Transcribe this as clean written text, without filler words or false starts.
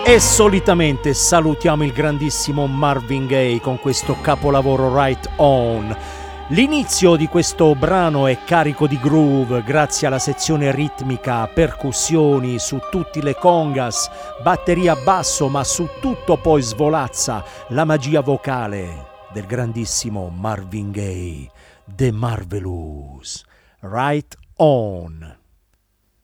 E solitamente salutiamo il grandissimo Marvin Gaye con questo capolavoro Right On. L'inizio di questo brano è carico di groove grazie alla sezione ritmica, percussioni su tutte le congas, batteria basso, ma su tutto poi svolazza la magia vocale del grandissimo Marvin Gaye, The Marvelous. Right On.